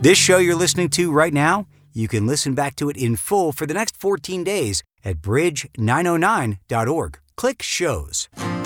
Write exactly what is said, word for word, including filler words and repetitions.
This show you're listening to right now, you can listen back to it in full for the next fourteen days at bridge nine oh nine dot org. Click shows.